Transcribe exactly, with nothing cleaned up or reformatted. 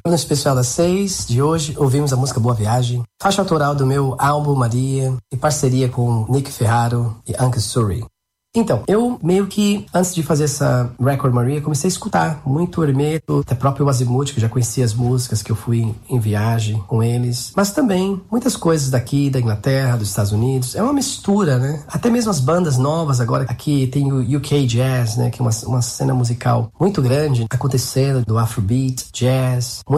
No especial das seis de hoje, ouvimos a música Boa Viagem, faixa autoral do meu álbum Maria, em parceria com Nick Ferraro e Anke Surrey. Então, eu meio que, antes de fazer essa Record Maria, comecei a escutar muito Hermeto, até próprio Azimuth, que eu já conhecia as músicas, que eu fui em viagem com eles. Mas também muitas coisas daqui, da Inglaterra, dos Estados Unidos. É uma mistura, né? Até mesmo as bandas novas agora. Aqui tem o U K Jazz, né? Que é uma, uma cena musical muito grande acontecendo, do Afrobeat, Jazz.